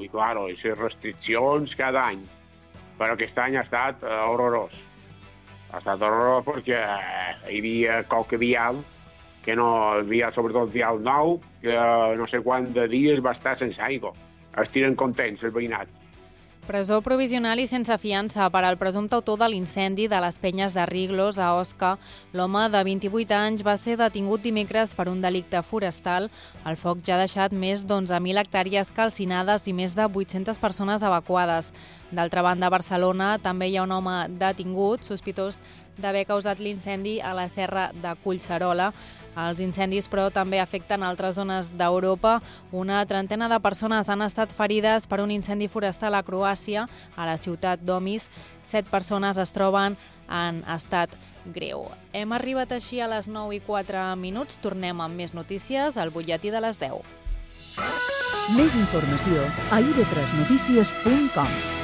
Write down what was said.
i claro, les restriccions cada any. Però aquest any ha estat horrorós. Ha estat horrorós perquè hi havia qualque vial, que no havia sobretot vial nou, que no sé quant de dies va estar sense aigua. Estiren contents els veïnats. Presó provisional i sense fiança per al presumpte autor de l'incendi de les penyes de Riglos a Osca. L'home de 28 anys va ser detingut dimecres per un delicte forestal. El foc ja ha deixat més d'11.000 hectàrees calcinades i més de 800 persones evacuades. D'altra banda, a Barcelona també hi ha un home detingut, sospitós d'haver causat l'incendi a la serra de Collserola. Els incendis, però, també afecten altres zones d'Europa. Una trentena de persones han estat ferides per un incendi forestal a Croàcia, a la ciutat d'Omis. 7 persones es troben en estat greu. Hem arribat així a les 9:04. Tornem amb més notícies al butlletí de les 10. Més informació a ib3notícies.com.